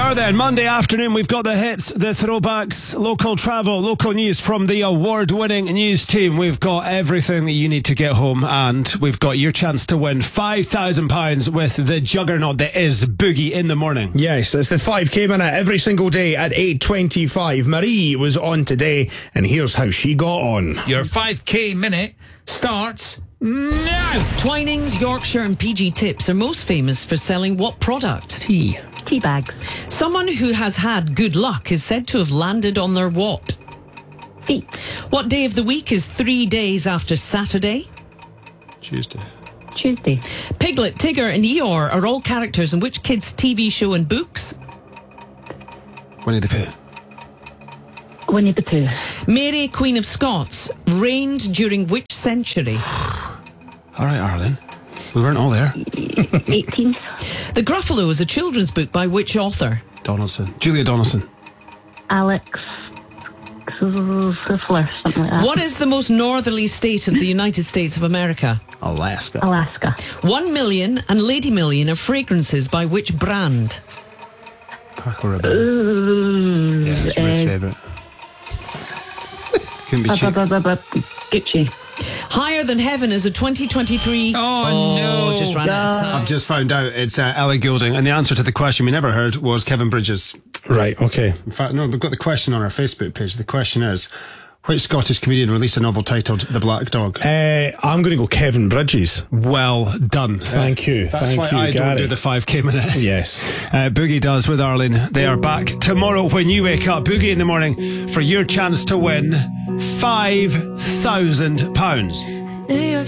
Now then, Monday afternoon, we've got the hits, the throwbacks, local travel, local news from the award-winning news team. We've got everything that you need to get home, and we've got your chance to win £5,000 with the juggernaut that is Boogie in the morning. Yes, it's the 5K minute every single day at 8:25. Marie was on today, and here's how she got on. Your 5K minute starts now. Twinings, Yorkshire and PG Tips are most famous for selling what product? Tea. Tea bags. Someone who has had good luck is said to have landed on their what? Feet. What day of the week is 3 days after Saturday? Tuesday. Tuesday. Piglet, Tigger and Eeyore are all characters in which kids' TV show and books? Winnie the Pooh. Winnie the Pooh. Mary, Queen of Scots, reigned during which century? All right, Arlen. We weren't all there. 18th. The Gruffalo is a children's book by which author? Donaldson. Julia Donaldson. Alex. Siffler, something like that. What is the most northerly state of the United States of America? Alaska. Alaska. 1 Million and Lady Million are fragrances by which brand? Paco Rabanne. Yeah, it's Ruth's favourite. Couldn't be cheap. Gucci. Higher Than Heaven is a 2023... Oh, no. Just ran out of time. I've just found out it's Ellie Goulding, and the answer to the question we never heard was Kevin Bridges. Right, okay. In fact, no, they've got the question on our Facebook page. The question is, which Scottish comedian released a novel titled The Black Dog? I'm going to go Kevin Bridges. Well done. Thank you. That's Thank why you, I don't Gary. do the 5K minute. Yes. Boogie does with Arlene. They are back tomorrow when you wake up. Boogie in the morning for your chance to win £5,000. New York